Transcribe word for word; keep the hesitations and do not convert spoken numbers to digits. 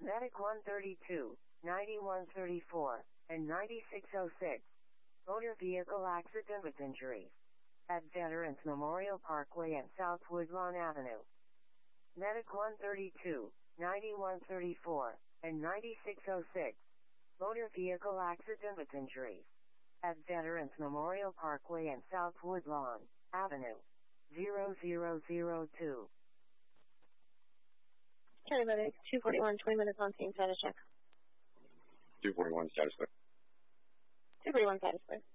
Medic one thirty-two, ninety-one thirty-four, and ninety-six oh six. Motor vehicle accident with injuries at Veterans Memorial Parkway and South Woodlawn Avenue. Medic one thirty-two, ninety-one thirty-four, and ninety-six oh six. Motor vehicle accident with injuries at Veterans Memorial Parkway and South Woodlawn Avenue. zero zero zero two. County Medic two forty-one, twenty minutes on scene, status check. two forty-one, status clear. two forty-one, status clear.